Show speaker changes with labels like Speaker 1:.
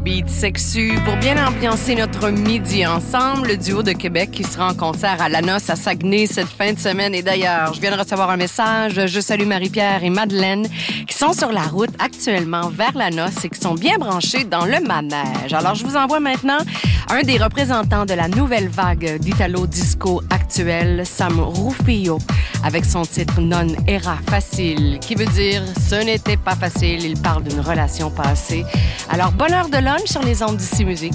Speaker 1: beat sexu pour bien ambiancer notre midi ensemble. Le duo de Québec qui sera en concert à La Noce à Saguenay cette fin de semaine. Et d'ailleurs, je viens de recevoir un message. Je salue Marie-Pierre et Madeleine qui sont sur la route actuellement vers La Noce et qui sont bien branchés dans le manège. Alors, je vous envoie maintenant un des représentants de la nouvelle vague d'Italo-disco actuelle, Sam Rufio, avec son titre Non Era Facile, qui veut dire « Ce n'était pas facile ». Il parle d'une relation passée. Alors, bonne heure de lunch sur les ondes d'Ici Musique.